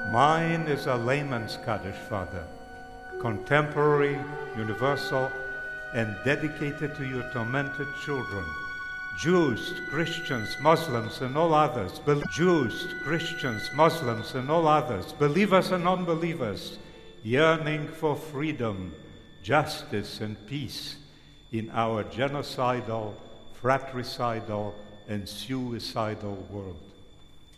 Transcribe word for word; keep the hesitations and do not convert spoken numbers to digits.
Mine is a layman's Kaddish, Father, contemporary, universal, and dedicated to your tormented children, Jews, Christians, Muslims, and all others, Be- Jews, Christians, Muslims, and all others, believers and unbelievers, yearning for freedom, justice, and peace in our genocidal, fratricidal, and suicidal world.